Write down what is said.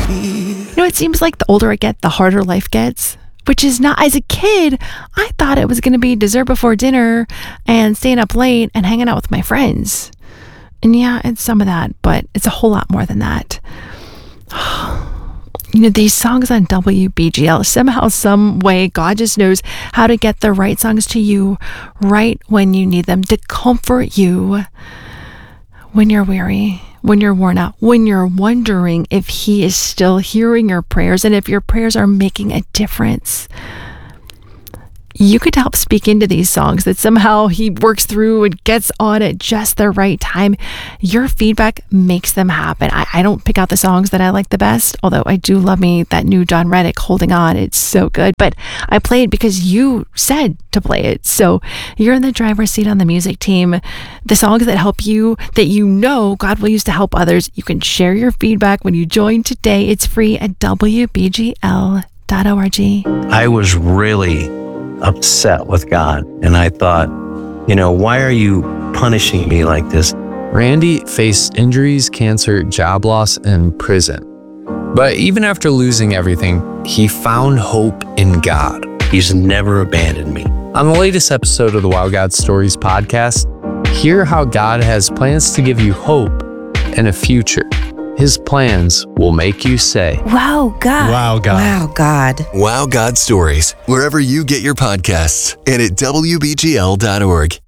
It seems like the older I get, the harder life gets. Which is not, as a kid, I thought it was going to be dessert before dinner and staying up late and hanging out with my friends. And yeah, it's some of that, but it's a whole lot more than that. These songs on WBGL, somehow, some way, God just knows how to get the right songs to you right when you need them, to comfort you when you're weary, when you're worn out, when you're wondering if He is still hearing your prayers and if your prayers are making a difference. You could help speak into these songs that somehow He works through and gets on at just the right time. Your feedback makes them happen. I don't pick out the songs that I like the best, although I do love me that new John Reddick, Holding On. It's so good. But I play it because you said to play it. So you're in the driver's seat on the music team. The songs that help you, that God will use to help others, you can share your feedback when you join today. It's free at WBGL.org. I was really upset with God. And I thought, why are you punishing me like this? Randy faced injuries, cancer, job loss, and prison. But even after losing everything, he found hope in God. He's never abandoned me. On the latest episode of the Wow God Stories podcast, hear how God has plans to give you hope and a future. His plans will make you say, Wow, God. Wow, God. Wow, God. Wow God Stories, wherever you get your podcasts and at WBGL.org.